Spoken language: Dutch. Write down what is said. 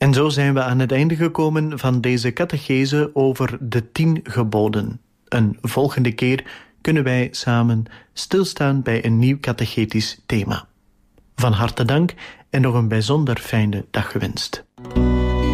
En zo zijn we aan het einde gekomen van deze catechese over de 10 geboden. Een volgende keer kunnen wij samen stilstaan bij een nieuw catechetisch thema. Van harte dank en nog een bijzonder fijne dag gewenst.